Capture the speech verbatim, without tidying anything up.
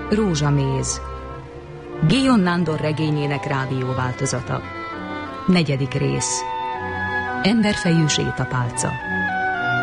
Rózsaméz. Guillaume Nándor regényének rádióváltozata. Negyedik rész. Emberfejű sétapálca.